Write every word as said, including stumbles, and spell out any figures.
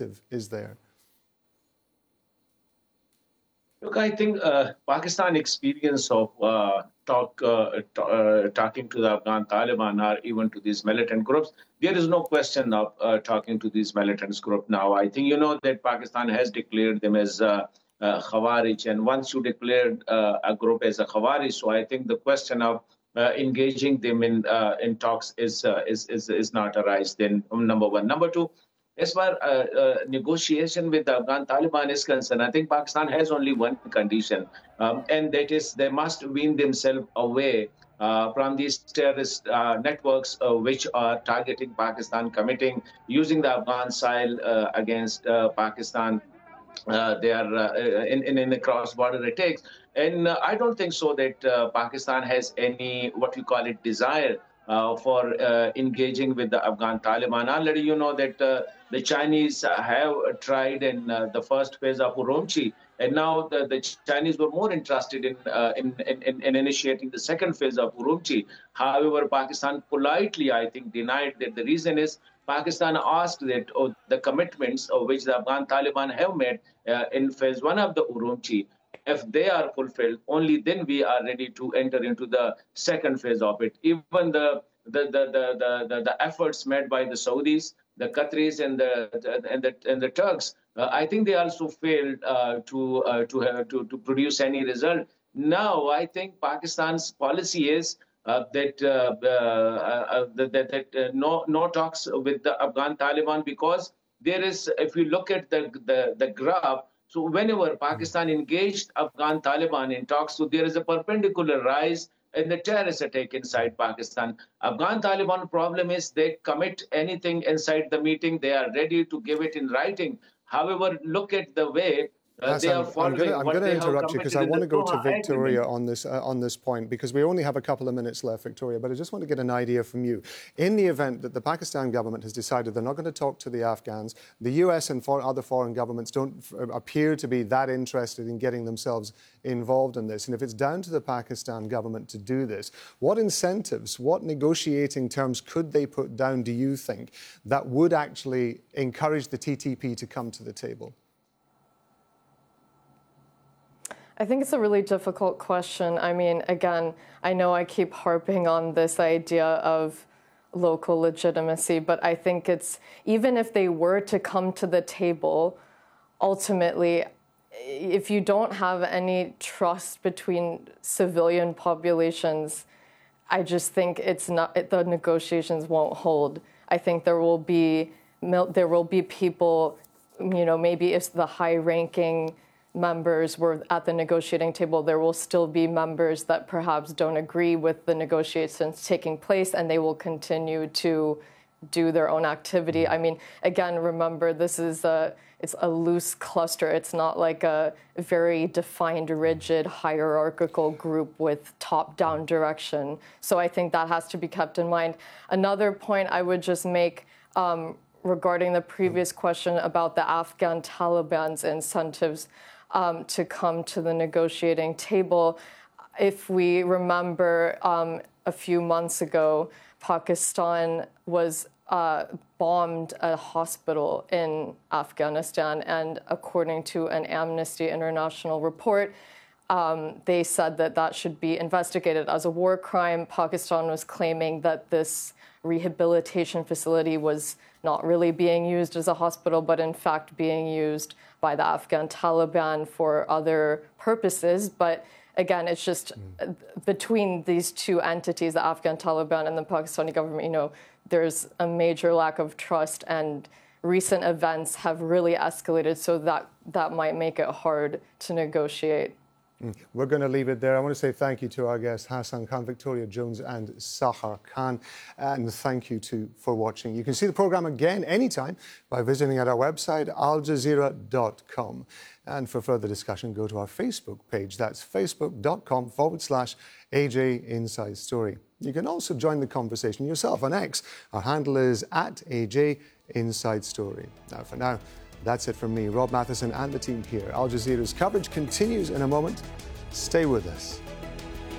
incentive is there? Look, I think uh, Pakistan experience of uh, talk, uh, t- uh, talking to the Afghan Taliban or even to these militant groups, there is no question of uh, talking to these militant groups now. I think you know that Pakistan has declared them as uh, uh, Khawarij, and once you declare uh, a group as a Khawarij, so I think the question of uh, engaging them in uh, in talks is, uh, is is is not arise. Then um, number one, number two. As far uh, uh, negotiation with the Afghan Taliban is concerned, I think Pakistan has only one condition, um, and that is they must wean themselves away uh, from these terrorist uh, networks uh, which are targeting Pakistan, committing, using the Afghan soil uh, against uh, Pakistan. Uh, they are uh, in, in, in the cross-border attacks. And uh, I don't think so that uh, Pakistan has any, what we call it, desire uh, for uh, engaging with the Afghan Taliban. Already, you know that uh, the Chinese have tried in uh, the first phase of Urumqi, and now the, the Chinese were more interested in, uh, in, in, in initiating the second phase of Urumqi. However, Pakistan politely, I think, denied that. The reason is Pakistan asked that oh, the commitments of which the Afghan Taliban have made uh, in phase one of the Urumqi, if they are fulfilled, only then we are ready to enter into the second phase of it. Even the the the the the, the, the efforts made by the Saudis, the Qataris, and the and the and the Turks, uh, I think they also failed uh, to uh, to have, to to produce any result. Now, I think Pakistan's policy is uh, that, uh, uh, uh, that that, that uh, no no talks with the Afghan Taliban, because there is, if you look at the the, the graph. So whenever Pakistan engaged Afghan Taliban in talks, so there is a perpendicular rise in the terrorist attack inside Pakistan. Afghan Taliban problem is they commit anything inside the meeting, they are ready to give it in writing. However, look at the way Uh, Hassan, they are following I'm going to interrupt you because I want to go to Victoria on this uh, on this point, because we only have a couple of minutes left, Victoria, but I just want to get an idea from you. In the event that the Pakistan government has decided they're not going to talk to the Afghans, the U S and for other foreign governments don't f- appear to be that interested in getting themselves involved in this, and if it's down to the Pakistan government to do this, what incentives, what negotiating terms could they put down, do you think, that would actually encourage the T T P to come to the table? I think it's a really difficult question. I mean, again, I know I keep harping on this idea of local legitimacy, but I think it's, even if they were to come to the table, ultimately, if you don't have any trust between civilian populations, I just think it's not, the negotiations won't hold. I think there will be, there will be people, you know, maybe it's the high-ranking members were at the negotiating table, there will still be members that perhaps don't agree with the negotiations taking place, and they will continue to do their own activity. I mean, again, remember, this is a, it's a loose cluster. It's not like a very defined, rigid, hierarchical group with top-down direction. So I think that has to be kept in mind. Another point I would just make, um, regarding the previous question about the Afghan Taliban's incentives Um, to come to the negotiating table. If we remember, um, a few months ago, Pakistan was uh, bombed a hospital in Afghanistan, and according to an Amnesty International report, um, they said that that should be investigated as a war crime. Pakistan was claiming that this rehabilitation facility was not really being used as a hospital, but in fact being used by the Afghan Taliban for other purposes. But again, it's just mm. between these two entities, the Afghan Taliban and the Pakistani government, you know, there's a major lack of trust, and recent events have really escalated, so that, that might make it hard to negotiate. We're going to leave it there. I want to say thank you to our guests, Hassan Khan, Victoria Jones and Sahar Khan. And thank you to for watching. You can see the programme again anytime by visiting at our website, al jazeera dot com. And for further discussion, go to our Facebook page. That's facebook.com forward slash AJ Inside Story. You can also join the conversation yourself on X. Our handle is at AJ Inside Story. Now, for now, that's it from me, Rob Matheson, and the team here. Al Jazeera's coverage continues in a moment. Stay with us.